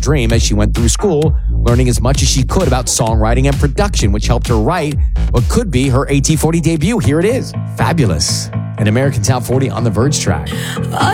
dream as she went through school, learning as much as she could about songwriting and production, which helped her write what could be her AT40 debut. Here it is. Fabulous. An American Top 40 on the Verge track.